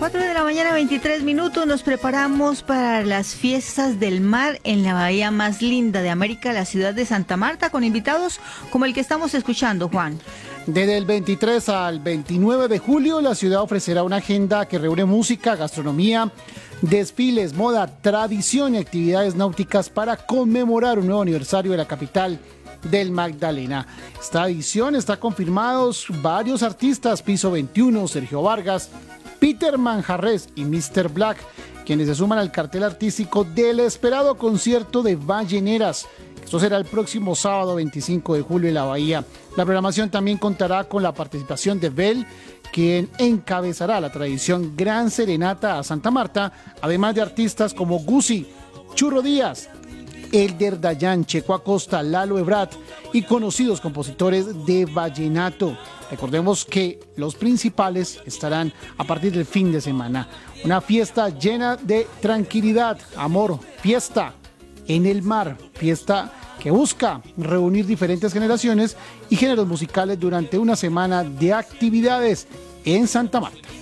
4 de la mañana, 23 minutos, nos preparamos para las fiestas del mar en la bahía más linda de América, la ciudad de Santa Marta, con invitados como el que estamos escuchando, Juan. Desde el 23 al 29 de julio, la ciudad ofrecerá una agenda que reúne música, gastronomía, desfiles, moda, tradición y actividades náuticas para conmemorar un nuevo aniversario de la capital del Magdalena. Esta edición está confirmados varios artistas: Piso 21, Sergio Vargas, Peter Manjarrés y Mr. Black, quienes se suman al cartel artístico del esperado concierto de Balleneras. Esto será el próximo sábado 25 de julio en la Bahía. La programación también contará con la participación de Bel, quien encabezará la tradición Gran Serenata a Santa Marta, además de artistas como Guzzi, Churro Díaz, Elder Dayan, Checo Acosta, Lalo Ebrat y conocidos compositores de vallenato. Recordemos que los principales estarán a partir del fin de semana. Una fiesta llena de tranquilidad, amor, fiesta en el mar, fiesta que busca reunir diferentes generaciones y géneros musicales durante una semana de actividades en Santa Marta.